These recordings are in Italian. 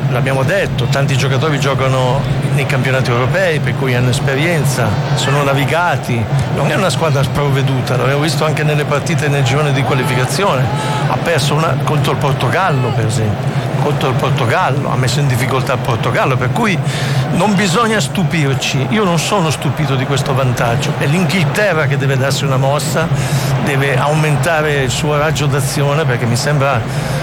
l'abbiamo detto, tanti giocatori giocano nei campionati europei, per cui hanno esperienza, sono navigati, non è una squadra sprovveduta, l'abbiamo visto anche nelle partite nel girone di qualificazione, ha perso una contro il Portogallo per esempio, ha messo in difficoltà il Portogallo, per cui non bisogna stupirci. Io non sono stupito di questo vantaggio, è l'Inghilterra che deve darsi una mossa, deve aumentare il suo raggio d'azione, perché mi sembra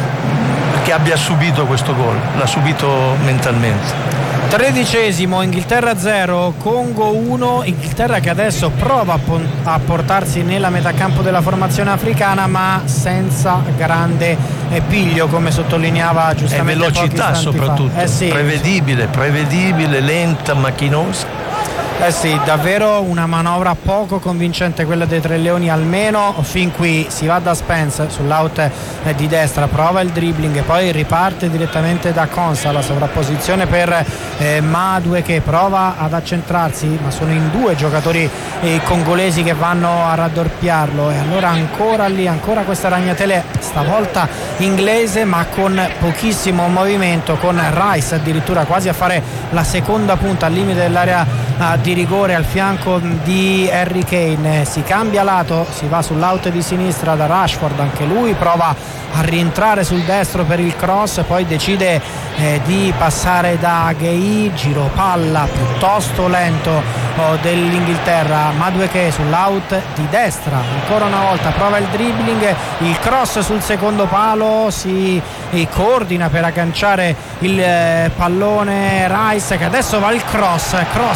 che abbia subito questo gol, l'ha subito mentalmente. 13esimo, Inghilterra 0, Congo 1. Inghilterra che adesso prova a portarsi nella metacampo della formazione africana, ma senza grande piglio, come sottolineava giustamente e velocità soprattutto, sì. prevedibile, lenta, macchinosa. Sì, davvero una manovra poco convincente quella dei Tre Leoni, almeno fin qui. Si va da Spence sull'out di destra, prova il dribbling e poi riparte direttamente da Konsa, la sovrapposizione per Madue che prova ad accentrarsi, ma sono in due giocatori congolesi che vanno a raddoppiarlo, e allora ancora lì, ancora questa ragnatele, stavolta inglese ma con pochissimo movimento, con Rice addirittura quasi a fare la seconda punta al limite dell'area di rigore al fianco di Harry Kane. Si cambia lato, si va sull'out di sinistra da Rashford, anche lui prova a rientrare sul destro per il cross, poi decide di passare da Gueye, giro palla piuttosto lento dell'Inghilterra. Madueke sull'out di destra, ancora una volta prova il dribbling, il cross sul secondo palo, si coordina per agganciare il pallone Rice, che adesso va il cross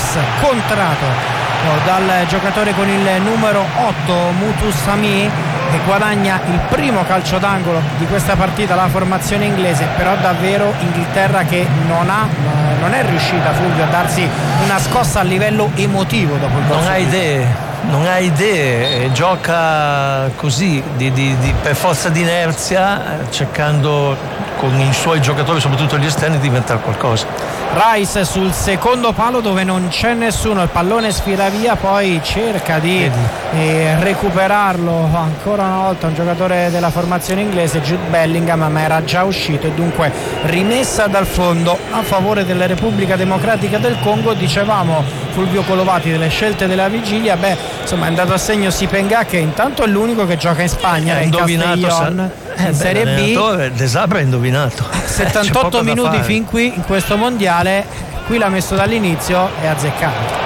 contrato dal giocatore con il numero 8 Mutusami, che guadagna il primo calcio d'angolo di questa partita la formazione inglese. Però davvero Inghilterra che non è riuscita, Fulvio, a darsi una scossa a livello emotivo dopo il corso. Non ha idee, gioca così per forza di inerzia, cercando con i suoi giocatori, soprattutto gli esterni, di diventare qualcosa. Rice sul secondo palo dove non c'è nessuno, il pallone sfila via, poi cerca di recuperarlo ancora una volta un giocatore della formazione inglese, Jude Bellingham, ma era già uscito, e dunque rimessa dal fondo a favore della Repubblica Democratica del Congo. Dicevamo, Fulvio Colovati, delle scelte della vigilia, insomma è andato a segno Sipenga, che intanto è l'unico che gioca in Spagna, in Castellón, in Serie B. Desabra ha indovinato. 78 minuti fin qui in questo mondiale, qui l'ha messo dall'inizio e ha azzeccato.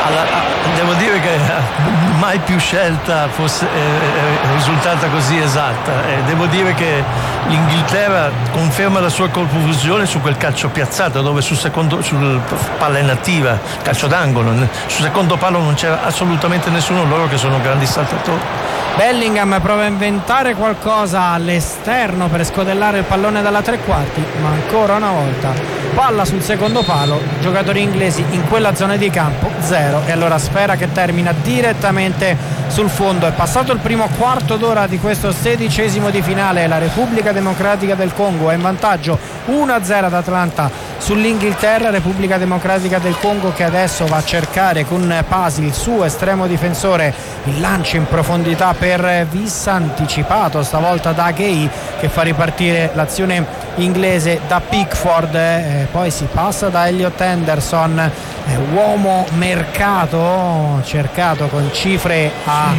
Devo dire che mai più scelta fosse risultata così esatta. Devo dire che l'Inghilterra conferma la sua confusione su quel calcio piazzato, dove sul palla inattiva, calcio d'angolo, sul secondo palo non c'era assolutamente nessuno, loro che sono grandi saltatori. Bellingham prova a inventare qualcosa all'esterno per scodellare il pallone dalla tre quarti, ma ancora una volta palla sul secondo palo, giocatori inglesi in quella zona di campo 0, e allora Sfera che termina direttamente sul fondo. È passato il primo quarto d'ora di questo 16esimo di finale, la Repubblica Democratica del Congo è in vantaggio 1-0 ad Atlanta sull'Inghilterra. Repubblica Democratica del Congo che adesso va a cercare con Pasi, il suo estremo difensore, il lancio in profondità per Vissa, anticipato stavolta da Gueye, che fa ripartire l'azione inglese da Pickford, poi si passa da Elliot Henderson, uomo mercato, cercato con cifre a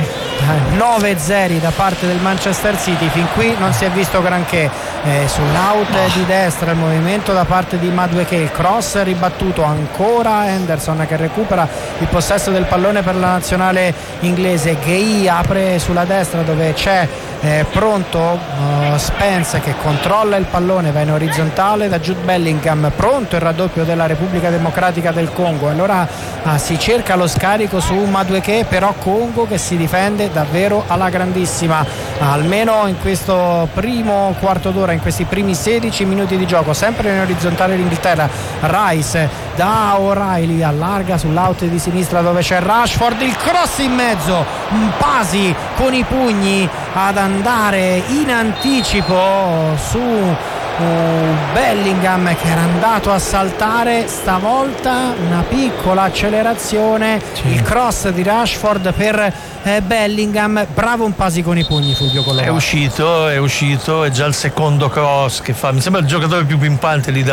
9-0 da parte del Manchester City. Fin qui non si è visto granché. Sull'out di destra il movimento da parte di Madueke, il cross ribattuto, ancora Henderson che recupera il possesso del pallone per la nazionale inglese. Gueye apre sulla destra dove c'è pronto Spence che controlla il pallone, va in orizzontale da Jude Bellingham, pronto il raddoppio della Repubblica Democratica del Congo. Allora si cerca lo scarico su Madueke, però Congo che si difende davvero alla grandissima, almeno in questo primo quarto d'ora, in questi primi 16 minuti di gioco. Sempre in orizzontale l'Inghilterra, Rice da O'Reilly, allarga sull'out di sinistra dove c'è Rashford, il cross in mezzo, Pasi con i pugni ad andare in anticipo su Bellingham che era andato a saltare, stavolta una piccola accelerazione, il cross di Rashford per Bellingham, bravo un Pasi con i pugni, Fulvio Colombo. È uscito, è già il secondo cross che fa, mi sembra il giocatore più pimpante lì